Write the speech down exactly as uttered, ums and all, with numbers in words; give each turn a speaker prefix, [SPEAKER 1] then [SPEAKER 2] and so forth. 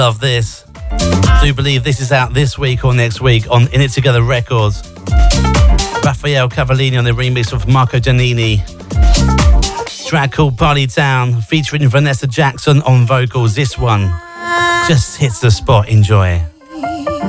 [SPEAKER 1] love this. I do believe this is out this week or next week on In It Together Records. Raphael Cavallini on the remix of Marco Giannini. Track called Party Town featuring Vanessa Jackson on vocals. This one just hits the spot. Enjoy.